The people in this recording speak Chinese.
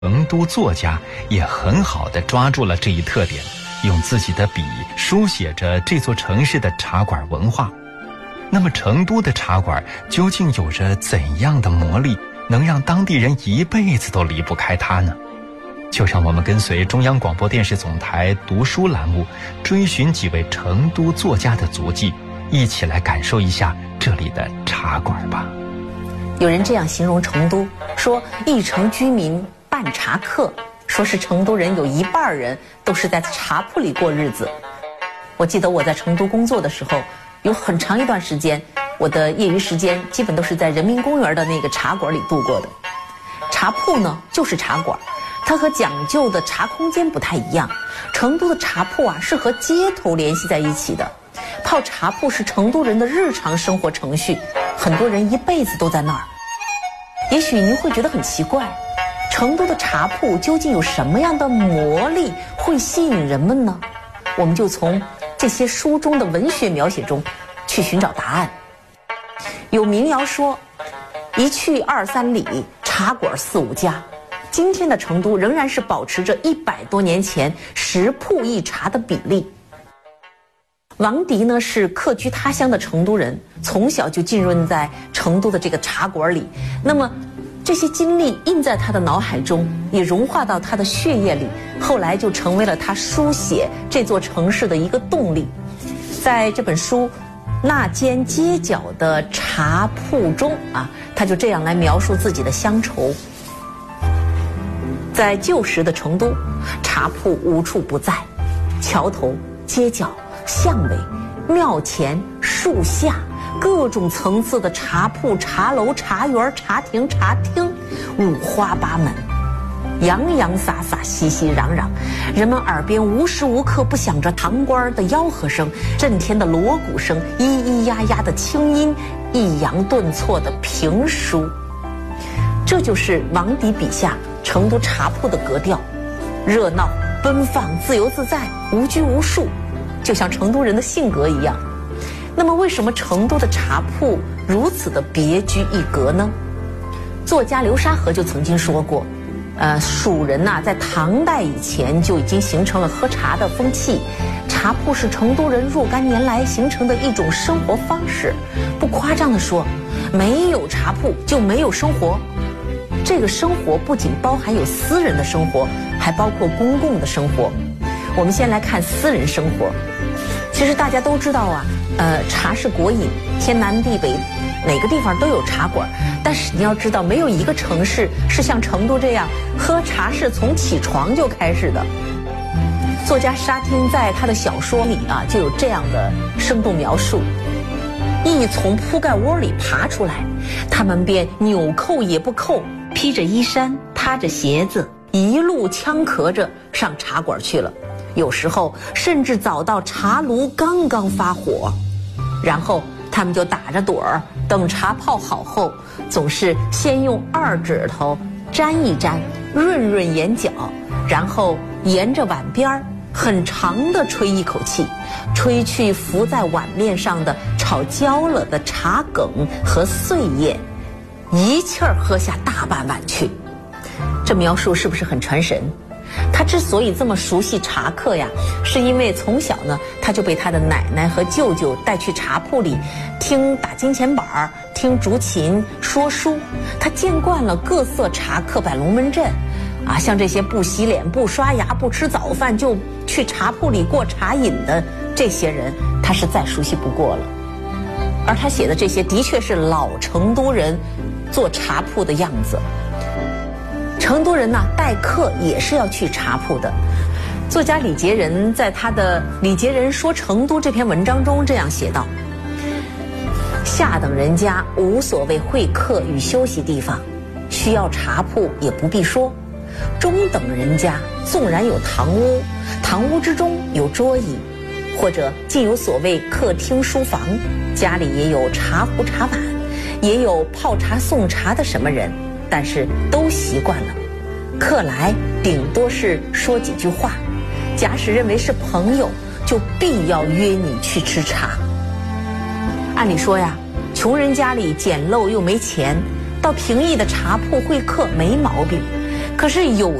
成都作家也很好地抓住了这一特点，用自己的笔书写着这座城市的茶馆文化。那么成都的茶馆究竟有着怎样的魔力，能让当地人一辈子都离不开它呢？就让我们跟随中央广播电视总台读书栏目，追寻几位成都作家的足迹，一起来感受一下这里的茶馆吧。 有人这样形容成都，说一城居民半茶客，说是成都人有一半人都是在茶铺里过日子。我记得我在成都工作的时候，有很长一段时间，我的业余时间基本都是在人民公园的那个茶馆里度过的。茶铺呢，就是茶馆，它和讲究的茶空间不太一样。成都的茶铺啊，是和街头联系在一起的。泡茶铺是成都人的日常生活程序，很多人一辈子都在那儿。也许您会觉得很奇怪，成都的茶铺究竟有什么样的魔力会吸引人们呢？我们就从这些书中的文学描写中去寻找答案。有民谣说，一去二三里，茶馆四五家。今天的成都仍然是保持着100多年前10铺1茶的比例。王迪呢是客居他乡的成都人，从小就浸润在成都的这个茶馆里，那么这些经历印在他的脑海中，也融化到他的血液里，后来就成为了他书写这座城市的一个动力。在这本书那间街角的茶铺中啊，他就这样来描述自己的乡愁。在旧时的成都，茶铺无处不在，桥头、街角、巷尾、庙前、树下，各种层次的茶铺、茶楼、茶园、茶亭、茶厅，五花八门，洋洋洒洒，熙熙攘攘，人们耳边无时无刻不响着堂官的吆喝声、震天的锣鼓声、咿咿呀呀的清音、抑扬顿挫的评书。这就是王迪笔下成都茶铺的格调，热闹、奔放、自由自在、无拘无束，就像成都人的性格一样。那么为什么成都的茶铺如此的别居一格呢？作家流沙河就曾经说过，蜀人呐，在唐代以前就已经形成了喝茶的风气，茶铺是成都人若干年来形成的一种生活方式。不夸张地说，没有茶铺就没有生活。这个生活不仅包含有私人的生活，还包括公共的生活。我们先来看私人生活。其实大家都知道啊，茶是国饮，天南地北哪个地方都有茶馆。但是你要知道，没有一个城市是像成都这样，喝茶是从起床就开始的。作家沙汀在他的小说里啊，就有这样的生动描述：一从铺盖窝里爬出来，他们便纽扣也不扣，披着衣衫，踏着鞋子，一路枪壳着上茶馆去了。有时候甚至早到茶炉刚刚发火，然后他们就打着盹儿，等茶泡好后，总是先用2指头沾一沾，润润眼角，然后沿着碗边儿很长的吹一口气，吹去浮在碗面上的炒焦了的茶梗和碎叶，一气儿喝下大半碗去。这描述是不是很传神？他之所以这么熟悉茶客呀，是因为从小呢，他就被他的奶奶和舅舅带去茶铺里听打金钱板、听竹琴、说书。他见惯了各色茶客摆龙门阵，啊，像这些不洗脸、不刷牙、不吃早饭就去茶铺里过茶瘾的这些人，他是再熟悉不过了。而他写的这些，的确是老成都人做茶铺的样子。成都人呢，待客也是要去茶铺的。作家李杰仁在他的《李杰仁说成都》这篇文章中这样写道：下等人家无所谓会客与休息地方，需要茶铺也不必说。中等人家纵然有堂屋，堂屋之中有桌椅，或者既有所谓客厅书房，家里也有茶壶茶碗，也有泡茶送茶的什么人，但是都习惯了。客来顶多是说几句话，假使认为是朋友，就必要约你去吃茶。按理说呀，穷人家里简陋又没钱，到平易的茶铺会客没毛病。 可是有